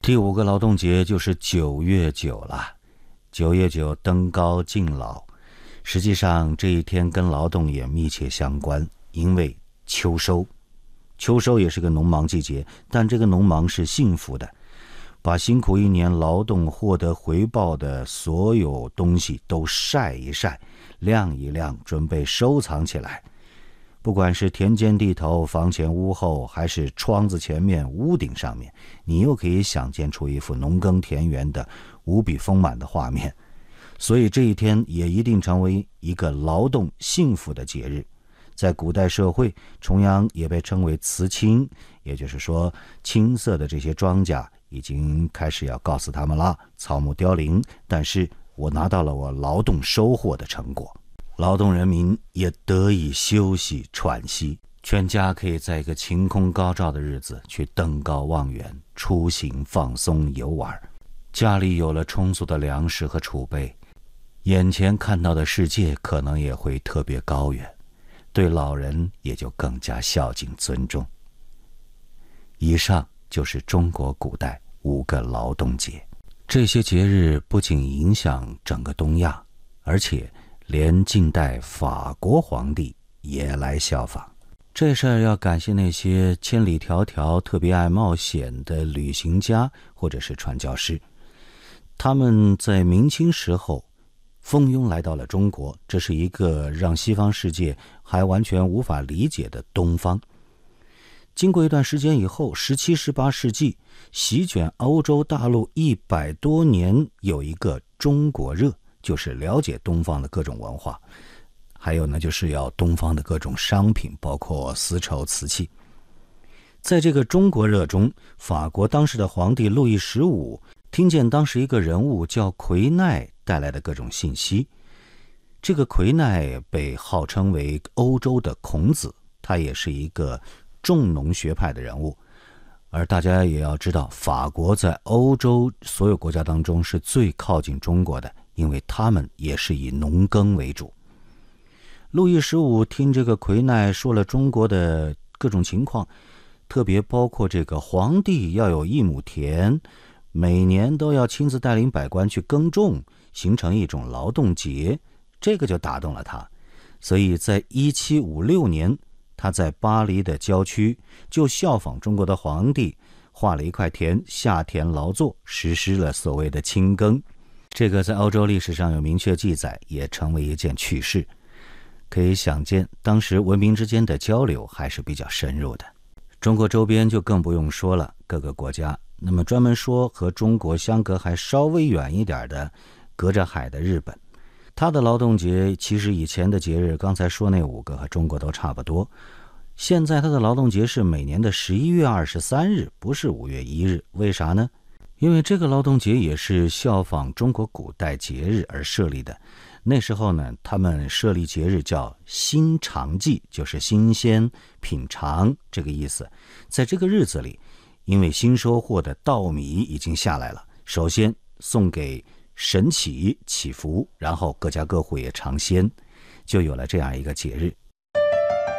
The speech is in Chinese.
第5个劳动节就是9月9了。9月9登高敬老，实际上这一天跟劳动也密切相关，因为秋收。秋收也是个农忙季节，但这个农忙是幸福的，把辛苦一年劳动获得回报的所有东西都晒一晒，晾一晾，准备收藏起来。不管是田间地头、房前屋后，还是窗子前面、屋顶上面，你又可以想见出一幅农耕田园的无比丰满的画面。所以这一天也一定成为一个劳动幸福的节日。在古代社会，重阳也被称为辞青，也就是说青色的这些庄稼已经开始要告诉他们了，草木凋零，但是我拿到了我劳动收获的成果。劳动人民也得以休息喘息，全家可以在一个晴空高照的日子去登高望远，出行放松游玩。家里有了充足的粮食和储备，眼前看到的世界可能也会特别高远，对老人也就更加孝敬尊重。以上就是中国古代5个劳动节。这些节日不仅影响整个东亚，而且连近代法国皇帝也来效仿。这事儿要感谢那些千里迢迢特别爱冒险的旅行家或者是传教士，他们在明清时候蜂拥来到了中国，这是一个让西方世界还完全无法理解的东方。经过一段时间以后，17、18世纪席卷欧洲大陆100多年，有一个中国热，就是了解东方的各种文化，还有呢，就是要东方的各种商品，包括丝绸、瓷器。在这个中国热中，法国当时的皇帝路易15听见当时一个人物叫魁奈带来的各种信息。这个魁奈被号称为欧洲的孔子，他也是一个重农学派的人物。而大家也要知道，法国在欧洲所有国家当中是最靠近中国的，因为他们也是以农耕为主。路易15听这个魁奈说了中国的各种情况，特别包括这个皇帝要有1亩田，每年都要亲自带领百官去耕种，形成一种劳动节，这个就打动了他。所以在1756年，他在巴黎的郊区就效仿中国的皇帝，划了一块田，下田劳作，实施了所谓的青耕。这个在欧洲历史上有明确记载，也成为一件趣事。可以想见，当时文明之间的交流还是比较深入的。中国周边就更不用说了，各个国家。那么专门说和中国相隔还稍微远一点的，隔着海的日本，它的劳动节其实以前的节日，刚才说那5个和中国都差不多。现在它的劳动节是每年的11月23日，不是5月1日。为啥呢？因为这个劳动节也是效仿中国古代节日而设立的。那时候呢，他们设立节日叫新尝祭，就是新鲜品尝这个意思。在这个日子里，因为新收获的稻米已经下来了，首先送给神祈祈福，然后各家各户也尝鲜，就有了这样一个节日。